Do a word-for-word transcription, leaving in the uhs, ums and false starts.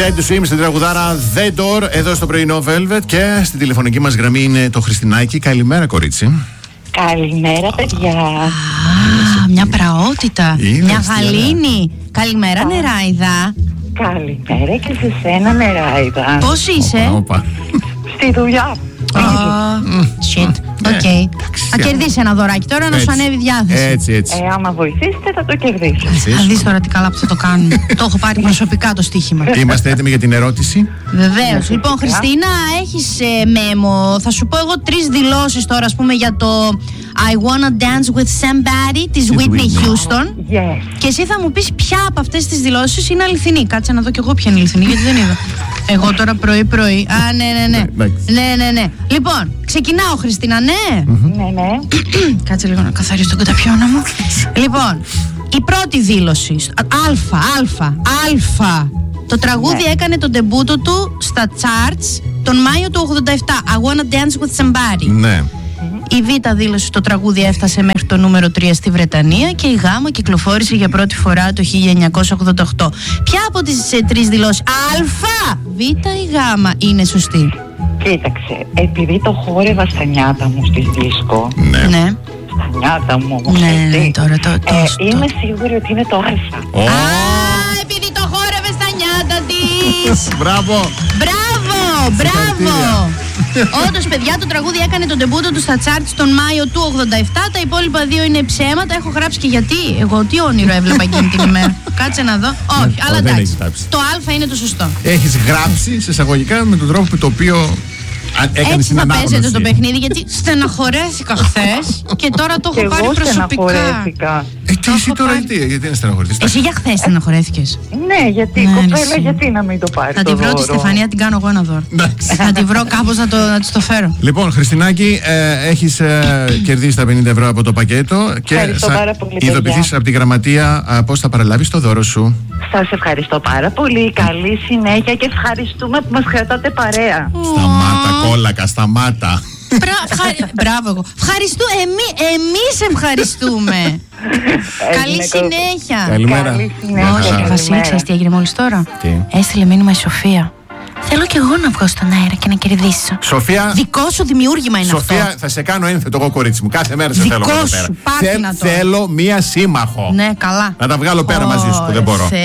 Ted Swim στην τραγουδάρα The Door εδώ στο πρωινό Velvet. Και στην τηλεφωνική μας γραμμή είναι το Χριστινάκι. Καλημέρα, κορίτσι. Καλημέρα, παιδιά. Α, μια πραότητα. Είδες, μια γαλήνη. Καλημέρα, νεράιδα. Καλημέρα και σε σένα, νεράιδα. Πώς είσαι? Όπα. Στη δουλειά. Shit. Οκ. Θα κερδίσει ένα δωράκι τώρα να σου ανέβει διάθεση. Έτσι, έτσι. Ε, άμα βοηθήσετε θα το κερδίσω. Θα δεις τώρα τι καλά που θα το κάνουμε. Το έχω πάρει προσωπικά το στοίχημα. Είμαστε έτοιμοι για την ερώτηση. Βεβαίως. Λοιπόν, Χριστίνα, έχεις ε, μέμο. Θα σου πω εγώ τρεις δηλώσεις τώρα, ας πούμε, για το I wanna dance with somebody της Whitney Houston. Yes. Και εσύ θα μου πεις ποια από αυτές τις δηλώσεις είναι αληθινή. Κάτσε να δω κι εγώ ποια είναι αληθινή, γιατί δεν είδα. Εγώ τώρα πρωί-πρωί. Α, ναι, ναι, ναι. Ναι, ναι, ναι. Λοιπόν, ξεκινάω, Χριστίνα, ναι. Ναι, ναι. Κάτσε λίγο να καθαρίσω τον καταπιώνα μου. Λοιπόν, η πρώτη δήλωση. Αλφα, αλφα, αλφα. Το τραγούδι έκανε τον ντεμπούτο του στα charts τον Μάιο του ογδόντα επτά. I wanna dance with somebody. Ναι. Η Β δήλωση, το τραγούδι έφτασε μέχρι το νούμερο τρία στη Βρετανία και η Γ κυκλοφόρησε για πρώτη φορά το χίλια εννιακόσια ογδόντα οκτώ. Ποια από τις ε, τρεις δηλώσεις, Α, Β ή Γ, είναι σωστή? Κοίταξε, επειδή το χόρευα στα νιάτα μου στη δίσκο. Ναι. Ναι. Στα νιάτα μου όμως, Ναι, έτσι. ναι, τώρα το, το, Ε, το- είμαι σίγουρη ότι είναι το Α. Ω, Α, επειδή το χόρευε στα νιάτα της. Μπράβο. Μπράβο, μπράβο. Όντως, παιδιά, το τραγούδι έκανε τον ντεμπούτο του στα charts τον Μάιο του ογδόντα επτά. Τα υπόλοιπα δύο είναι ψέματα. Έχω γράψει και γιατί. Εγώ τι όνειρο έβλεπα εκείνη την ημέρα. Κάτσε να δω. Όχι, αλλά δεν εντάξει. έχεις γράψει. Το Α είναι το σωστό. Έχεις γράψει σε εισαγωγικά με τον τρόπο με το οποίο έκανες Έτσι την θα ανάγνωση. παίζεται το παιχνίδι, γιατί στεναχωρέθηκα χθες και τώρα το Και έχω πάρει εγώ προσωπικά. στεναχωρέθηκα. Ε, τι εσύ έχω τώρα, πάρει. τι, γιατί είναι στεναχωρητής? Εσύ για χθες στεναχωρέθηκες. Ναι, γιατί Ναι, κοπέλα, εσύ. γιατί να μην το πάρει Θα το τη βρω τη δώρο. Στεφανία, την κάνω εγώ ένα δώρο. Εντάξει. Θα τη βρω κάπως να, το, να της το φέρω. Λοιπόν, Χριστινάκη, ε, έχεις ε, κερδίσει τα πενήντα ευρώ από το πακέτο και Ευχαριστώ θα πάρα πολύ, παιδιά. ειδοποιηθείς από τη γραμματεία ε, πώς θα παραλάβεις το δώρο σου. Σας ευχαριστώ πάρα πολύ. Καλή συνέχεια και ευχαριστούμε που μας κρατάτε παρέα. Σταμάτα, κόλακα, σταμάτα. Μπρα- ευχαρι- Μπράβο εγώ. Ευχαριστού, εμεί, εμείς ευχαριστούμε. Καλή Έγινε, συνέχεια. Καλημέρα. Καλή συνέχεια. Μια Όχι, χαρά. Βασίλη, Καλημέρα. ξέρεις τι έγινε μόλις τώρα? Τι? Έστειλε μήνυμα η Σοφία. Θέλω κι εγώ να βγω στον αέρα και να κερδίσω. Σοφία, Δικό σου δημιούργημα είναι Σοφία, αυτό. θα σε κάνω ένθετο εγώ, κορίτσι μου. Κάθε μέρα σε Δικό θέλω εδώ σου, πέρα. πάρτι να το. Θέλω μία σύμμαχο. Ναι, καλά. Να τα βγάλω πέρα μαζί σου που δεν μπορώ. Ω,